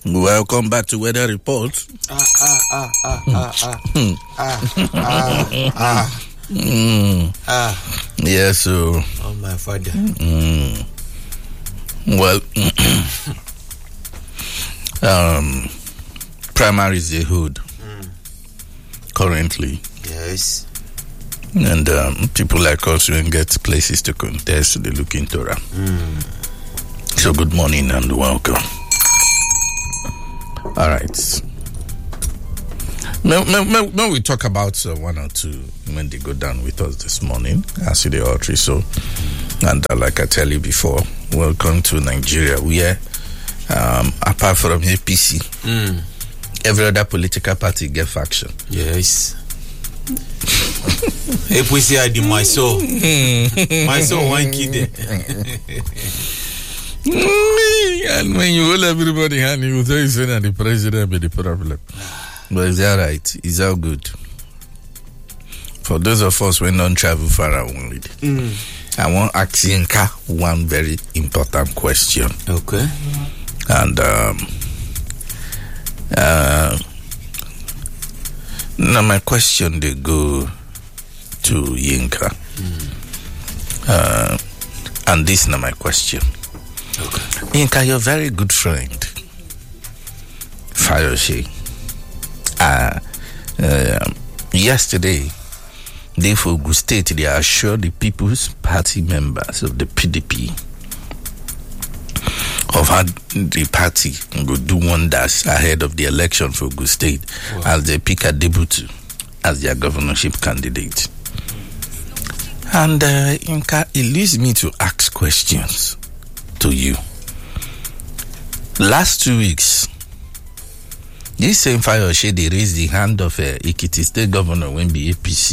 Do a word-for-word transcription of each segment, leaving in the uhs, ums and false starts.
Welcome back to Weather Report. Ah, ah, ah, ah, ah, ah, ah, ah, ah, Mm. ah. Yes, so. Oh, my father. Mm. Well, um, primary is the hood Mm. currently, Yes. and um, people like us will get places to contest. They look into that. Mm. So, good morning and welcome. All right. When we talk about uh, one or two when they go down with us this morning, I see the artery. So, and uh, like I tell you before, welcome to Nigeria. We are, um, apart from A P C, Mm. every other political party get faction. Yes. A P C I di my soul. My soul one kid. And when you hold everybody hand, you will tell you that the president be the problem. But is that right? Is that good? For those of us who don't travel far away, Mm. I want to ask Yinka one very important question. Okay. And um, uh, now my question they go to Yinka. Mm. Uh, and this is not my question. Okay. Yinka, your very good friend, Fayose. Uh, uh, yesterday, they for Ogun State, they assured the People's Party members of the P D P of how the party will do wonders ahead of the election for Ogun State. Wow. As they pick a Adebutu as their governorship candidate. And uh, Yinka, it leads me to ask questions to you. Last two weeks, this same Fayose, they raised the hand of uh, Ekiti State Governor when be A P C.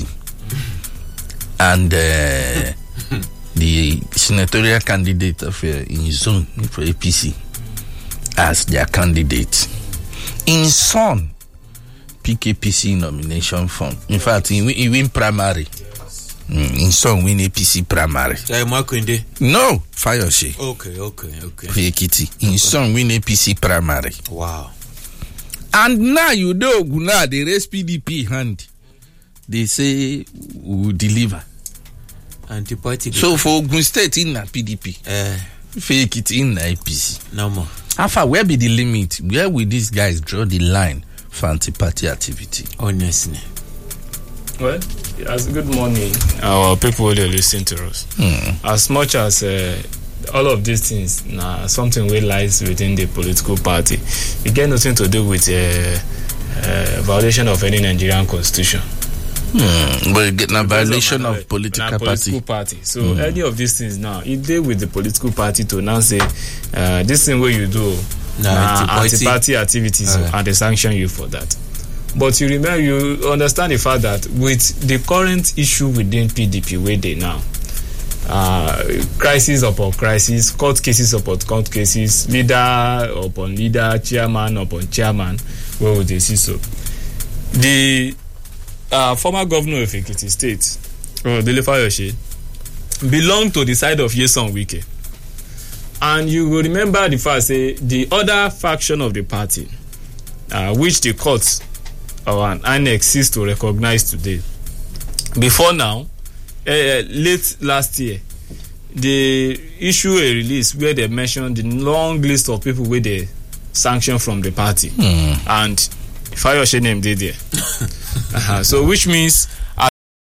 And uh, the senatorial candidate of uh, in zone for A P C as their candidate. In son, P K P C nomination form. In fact, he, he win primary. Mm, in son, win A P C primary. No, Fayose. Okay, okay, okay. For Ekiti. In son, win A P C primary. Wow. And now you know, now they raise P D P hand. They say we will deliver. Anti-party. So for Ogun State in a P D P, uh, fake it in a P C. No more. How far? Where be the limit? Where will these guys draw the line for anti-party activity? Honestly. Well, as good morning, our people who listen to us. Hmm. As much as uh, all of these things, nah, something will lies within the political party. It get nothing to do with uh, uh, violation of any Nigerian constitution. Hmm. But you get a violation of, of political, political party. party. So Hmm. any of these things now, it deal with the political party to now say, uh, this thing where you do, nah, nah, anti-party. anti-party activities, Uh-huh. and they sanction you for that. But you remember, you understand the fact that with the current issue within P D P, where they now, uh, crisis upon crisis, court cases upon court cases, leader upon leader, chairman upon chairman, where would they see so? The uh, former governor of Ekiti State, uh, Dele Fayose, belonged to the side of Nyesom Wike. And you will remember the fact, say, the other faction of the party, uh, which the courts or an annex ceased to recognize today. Before now, uh, late last year, they issue a release where they mentioned the long list of people where they sanctioned from the party. Hmm. And Fayose name did there. uh-huh. So which means